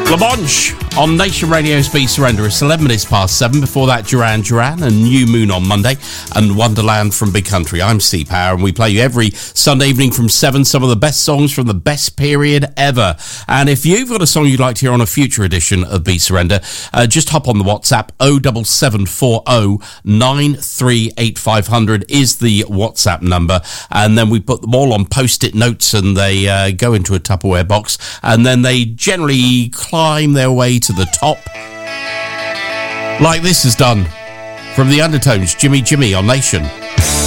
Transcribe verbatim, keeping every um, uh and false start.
Lamonche on Nation Radio's Be Surrender. It's eleven minutes past seven. Before that, Duran Duran and New Moon on Monday and Wonderland from Big Country. I'm Steve Power and we play you every Sunday evening from seven some of the best songs from the best period ever. And if you've got a song you'd like to hear on a future edition of Be Surrender, uh, just hop on the WhatsApp. oh seven seven four oh nine three eight five hundred is the WhatsApp number. And then we put them all on post-it notes and they uh, go into a Tupperware box. And then they generally climb their way to the top, like this is done from the Undertones, Jimmy Jimmy on Nation.